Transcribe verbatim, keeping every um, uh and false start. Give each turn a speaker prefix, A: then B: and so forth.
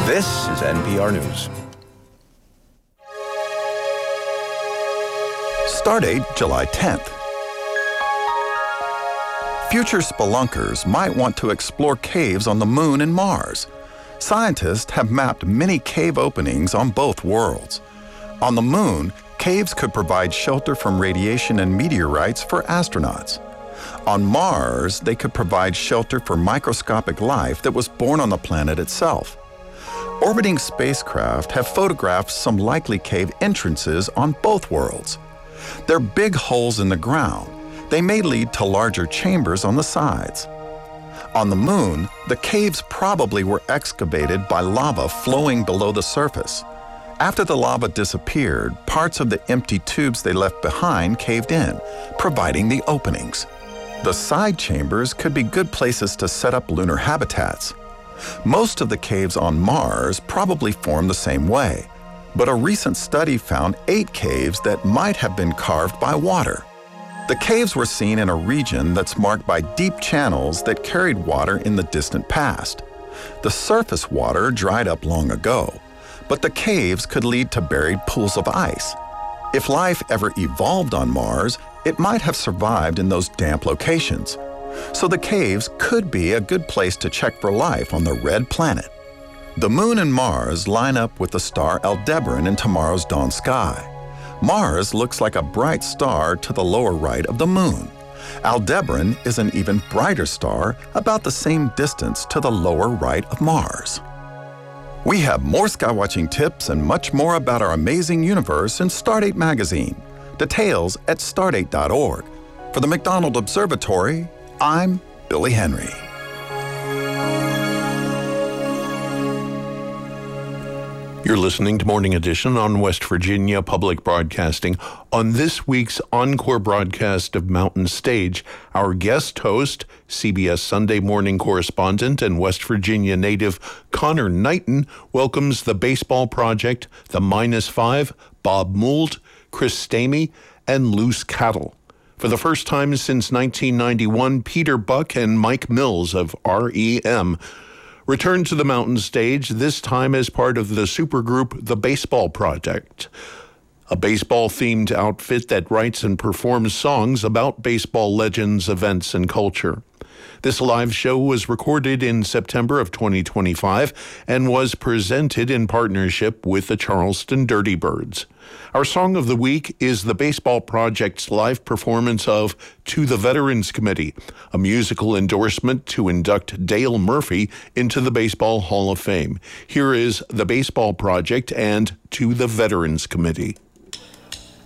A: This is N P R News. Stardate July tenth. Future spelunkers might want to explore caves on the Moon and Mars. Scientists have mapped many cave openings on both worlds. On the Moon, caves could provide shelter from radiation and meteorites for astronauts. On Mars, they could provide shelter for microscopic life that was born on the planet itself. Orbiting spacecraft have photographed some likely cave entrances on both worlds. They're big holes in the ground. They may lead to larger chambers on the sides. On the Moon, the caves probably were excavated by lava flowing below the surface. After the lava disappeared, parts of the empty tubes they left behind caved in, providing the openings. The side chambers could be good places to set up lunar habitats. Most of the caves on Mars probably form the same way, but a recent study found eight caves that might have been carved by water. The caves were seen in a region that's marked by deep channels that carried water in the distant past. The surface water dried up long ago, but the caves could lead to buried pools of ice. If life ever evolved on Mars, it might have survived in those damp locations. So the caves could be a good place to check for life on the red planet. The Moon and Mars line up with the star Aldebaran in tomorrow's dawn sky. Mars looks like a bright star to the lower right of the Moon. Aldebaran is an even brighter star, about the same distance to the lower right of Mars. We have more skywatching tips and much more about our amazing universe in Stardate magazine. Details at stardate dot org. For the McDonald Observatory, I'm Billy Henry.
B: You're listening to Morning Edition on West Virginia Public Broadcasting. On this week's encore broadcast of Mountain Stage, our guest host, C B S Sunday morning correspondent and West Virginia native Connor Knighton, welcomes the Baseball Project, the Minus Five, Bob Mould, Chris Stamey, and Loose Cattle. For the first time since nineteen ninety-one, Peter Buck and Mike Mills of R E M returned to the Mountain Stage, this time as part of the supergroup The Baseball Project, a baseball-themed outfit that writes and performs songs about baseball legends, events, and culture. This live show was recorded in September of twenty twenty-five and was presented in partnership with the Charleston Dirty Birds. Our song of the week is the Baseball Project's live performance of To the Veterans Committee, a musical endorsement to induct Dale Murphy into the Baseball Hall of Fame. Here is the Baseball Project and To the Veterans Committee.